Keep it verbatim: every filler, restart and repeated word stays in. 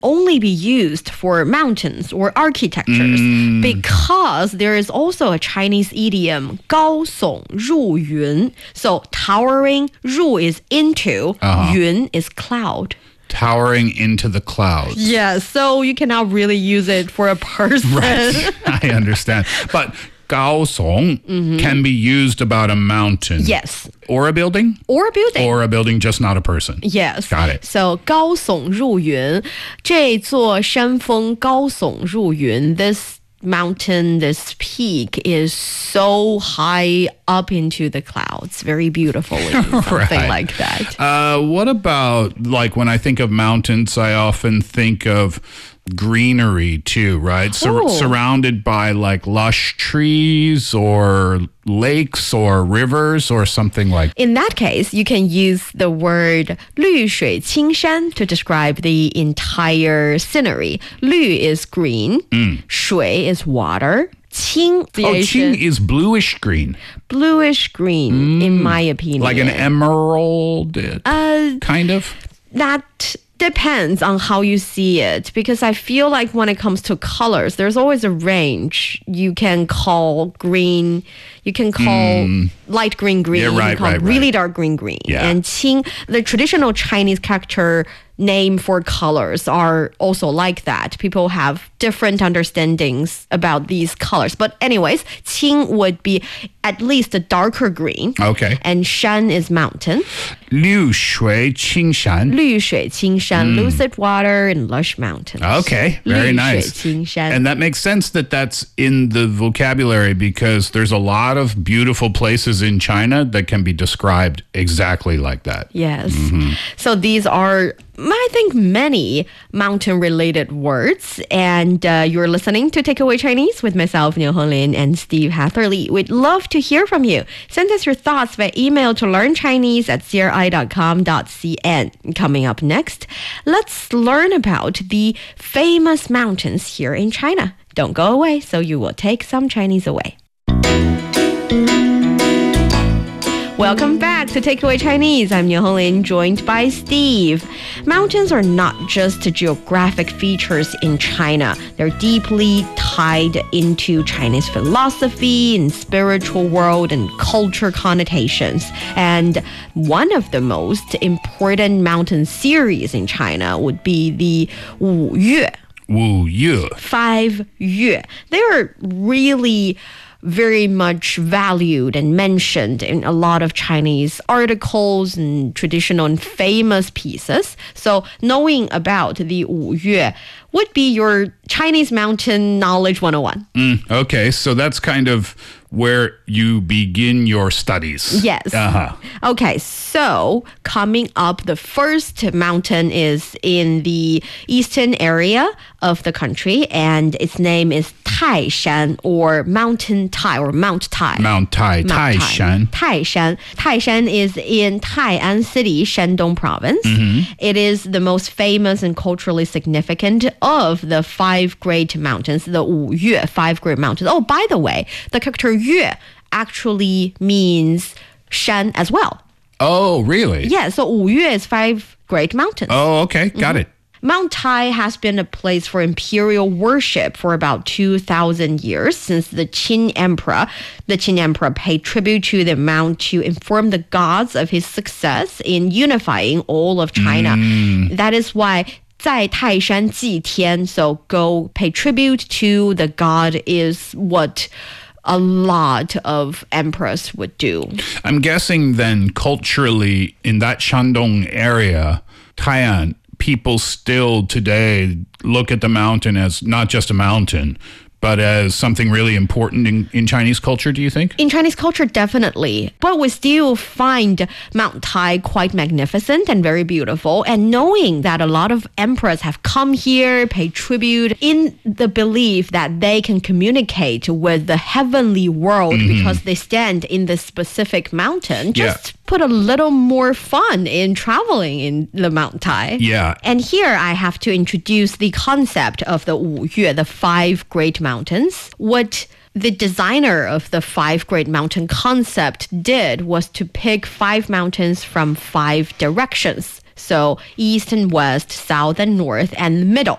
only be used for mountains or architectures mm. because there is also a Chinese idiom, 高耸入云. So towering, 入 is into, uh-huh. 云 is cloud. Towering into the clouds. Yeah, so you cannot really use it for a person. Right. I understand. But 高耸 mm-hmm. can be used about a mountain. Yes. Or a building? Or a building. Or a building, just not a person. Yes. Got it. So 高耸入云, 这座山峰高耸入云, this mountain, this peak is so high up into the clouds, very beautifully, something right. like that. Uh, what about, like, when I think of mountains, I often think of greenery too, right? Sur- oh. Surrounded by like lush trees or lakes or rivers or something like that. In that case, you can use the word 绿水青山 to describe the entire scenery. 绿 is green, mm. 水 is water. 青, the oh, Asian, 青 is bluish green. Bluish green, mm. in my opinion. Like an emerald, uh, kind of? That depends on how you see it, because I feel like when it comes to colors, there's always a range. You can call green, you can call mm. light green green, yeah, right, you can call right, really right. dark green green. Yeah. And qing, the traditional Chinese character name for colors are also like that. People have different understandings about these colors. But anyways, qing would be at least a darker green. Okay. And shan is mountain. 绿水青山. 绿水青山, mm. lucid water and lush mountains. Okay, very nice. 绿水青山. And that makes sense that that's in the vocabulary because there's a lot of beautiful places in China that can be described exactly like that. Yes. Mm-hmm. So these are, I think, many mountain-related words. And uh, you're listening to Takeaway Chinese with myself, Niu Honglin, and Steve Hatherley. We'd love to hear from you. Send us your thoughts by email to learnchinese at c r i dot com dot c n. Coming up next, let's learn about the famous mountains here in China. Don't go away, so you will take some Chinese away. Welcome back to Takeaway Chinese. I'm Niu Honglin, joined by Steve. Mountains are not just geographic features in China. They're deeply tied into Chinese philosophy and spiritual world and culture connotations. And one of the most important mountain series in China would be the Wu Yue. Wu Yue. Five Yue. They're really very much valued and mentioned in a lot of Chinese articles and traditional and famous pieces. So knowing about the Wu Yue would be your Chinese mountain knowledge one oh one. Mm, okay, so that's kind of where you begin your studies. Yes. Uh-huh. Okay, so coming up, the first mountain is in the eastern area of the country, and its name is Taishan, or Mountain Tai, or Mount Tai. Mount Tai, Mount Taishan. Taishan. Taishan is in Tai'an City, Shandong Province. Mm-hmm. It is the most famous and culturally significant of the five great mountains, the Wu Yue, five great mountains. Oh, by the way, the character Yue actually means shan as well. Oh, really? Yeah, so Wu Yue is five great mountains. Oh, okay, got mm-hmm. it. Mount Tai has been a place for imperial worship for about two thousand years, since the Qin Emperor. The Qin Emperor paid tribute to the mount to inform the gods of his success in unifying all of China. Mm. That is why 在泰山祭天, so go pay tribute to the god, is what a lot of emperors would do. I'm guessing then culturally in that Shandong area, Tai'an, people still today look at the mountain as not just a mountain, but as something really important in, in Chinese culture, do you think? In Chinese culture, definitely. But we still find Mount Tai quite magnificent and very beautiful. And knowing that a lot of emperors have come here, paid tribute, in the belief that they can communicate with the heavenly world mm-hmm. because they stand in this specific mountain, just yeah. put a little more fun in traveling in the Mount Tai. Yeah. And here I have to introduce the concept of the Wu Yue, the five great mountains. Mountains. What the designer of the five great mountain concept did was to pick five mountains from five directions. So east and west, south and north, and middle.